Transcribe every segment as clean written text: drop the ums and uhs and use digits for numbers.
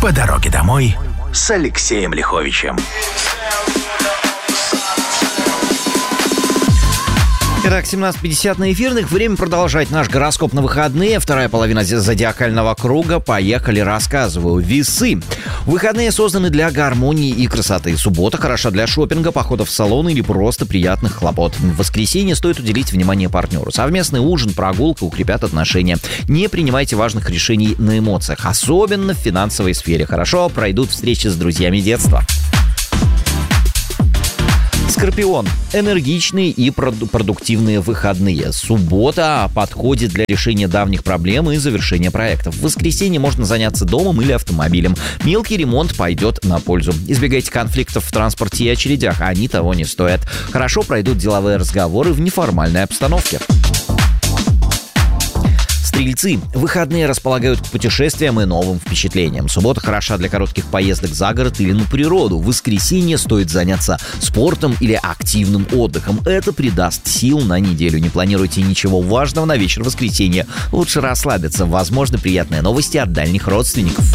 По дороге домой с Алексеем Лиховичем. Итак, 17:50 на эфирных. Время продолжать наш гороскоп на выходные. Вторая половина зодиакального круга. Поехали, рассказываю. Весы. Выходные созданы для гармонии и красоты. Суббота хороша для шопинга, походов в салон или просто приятных хлопот. В воскресенье стоит уделить внимание партнеру. Совместный ужин, прогулка укрепят отношения. Не принимайте важных решений на эмоциях, особенно в финансовой сфере. Хорошо пройдут встречи с друзьями детства. Скорпион. Энергичные и продуктивные выходные. Суббота подходит для решения давних проблем и завершения проектов. В воскресенье можно заняться домом или автомобилем. Мелкий ремонт пойдет на пользу. Избегайте конфликтов в транспорте и очередях, они того не стоят. Хорошо пройдут деловые разговоры в неформальной обстановке. Стрельцы. Выходные располагают к путешествиям и новым впечатлениям. Суббота хороша для коротких поездок за город или на природу. В воскресенье стоит заняться спортом или активным отдыхом. Это придаст сил на неделю. Не планируйте ничего важного на вечер воскресенья. Лучше расслабиться. Возможно, приятные новости от дальних родственников.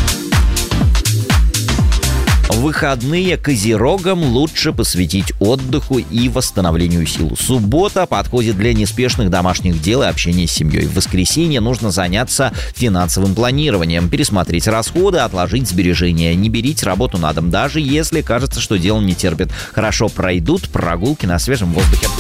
В выходные козерогам лучше посвятить отдыху и восстановлению сил. Суббота подходит для неспешных домашних дел и общения с семьей. В воскресенье нужно заняться финансовым планированием, пересмотреть расходы, отложить сбережения. Не берите работу на дом, даже если кажется, что дело не терпит. Хорошо пройдут прогулки на свежем воздухе.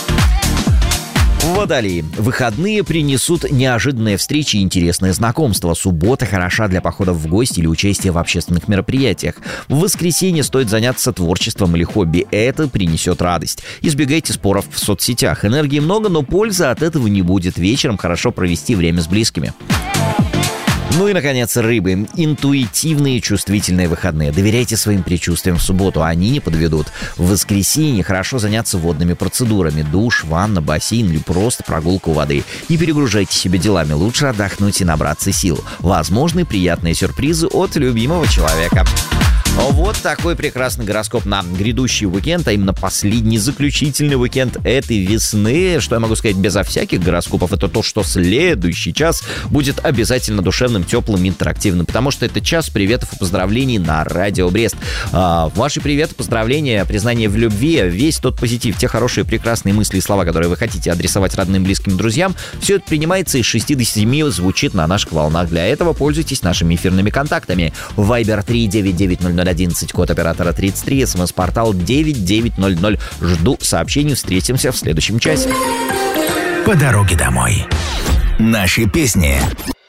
Водолеи. Выходные принесут неожиданные встречи и интересные знакомства. Суббота хороша для походов в гости или участия в общественных мероприятиях. В воскресенье стоит заняться творчеством или хобби. Это принесет радость. Избегайте споров в соцсетях. Энергии много, но пользы от этого не будет. Вечером хорошо провести время с близкими. Ну и, наконец, рыбы. Интуитивные и чувствительные выходные. Доверяйте своим предчувствиям в субботу, они не подведут. В воскресенье хорошо заняться водными процедурами. Душ, ванна, бассейн или просто прогулка у воды. Не перегружайте себя делами, лучше отдохнуть и набраться сил. Возможны приятные сюрпризы от любимого человека. Вот такой прекрасный гороскоп на грядущий уикенд, а именно последний заключительный уикенд этой весны. Что я могу сказать безо всяких гороскопов, это то, что следующий час будет обязательно душевным, теплым, интерактивным, потому что это час приветов и поздравлений на Радио Брест. Ваши приветы, поздравления, признание в любви, весь тот позитив, те хорошие, прекрасные мысли и слова, которые вы хотите адресовать родным, близким, друзьям, все это принимается из 6 до 7 звучит на наших волнах. Для этого пользуйтесь нашими эфирными контактами. Viber 3990011, код оператора 33, СМС-портал 9900. Жду сообщений, встретимся в следующем часе. По дороге домой. Наши песни.